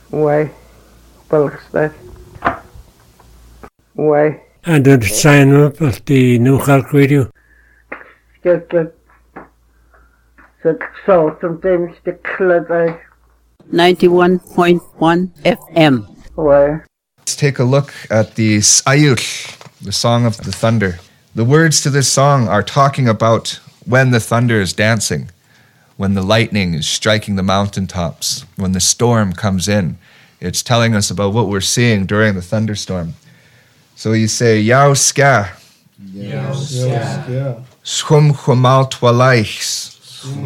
Why? Balchstad. Why? And the sign up of the new Halk Radio. Get the salt sometimes the club. 91.1 FM. Why? Let's take a look at the Sayur, the Song of the Thunder. The words to this song are talking about when the thunder is dancing, when the lightning is striking the mountaintops, when the storm comes in. It's telling us about what we're seeing during the thunderstorm. So you say, Yao ska, Schum chumal twalaichs,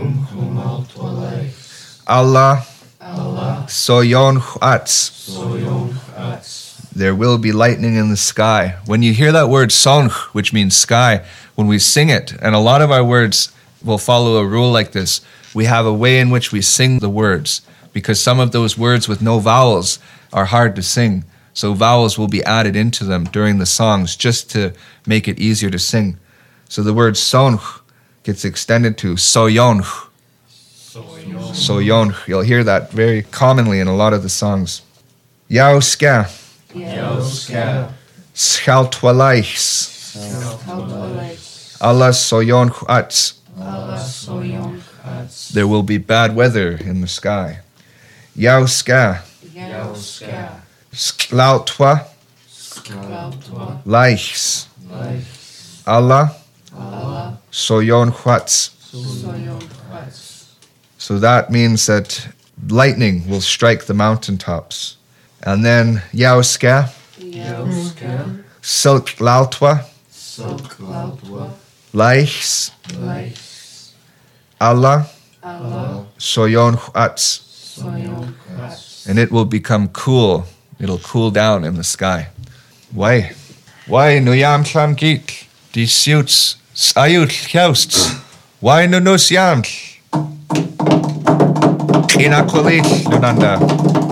Allah, Soyon chuatz. There will be lightning in the sky. When you hear that word sonch, which means sky, when we sing it, and a lot of our words will follow a rule like this, we have a way in which we sing the words, because some of those words with no vowels are hard to sing. So vowels will be added into them during the songs just to make it easier to sing. So the word sonch gets extended to soyonch. Soyonch. You'll hear that very commonly in a lot of the songs. Yao ska. Schal twalaichs. Allah soyon chuatz. There will be bad weather in the sky. Yao ska. Sklautwa. Laichs. Allah soyon chuatz. So that means that lightning will strike the mountaintops. And then Yao ska. Silk lautwa. Laichs. Allah soyon chuatz. And it will become cool. It'll cool down in the sky. Why nuyam tlam git? Die suits sayut kjausts. Why no nos yam? Inakulit lunanda.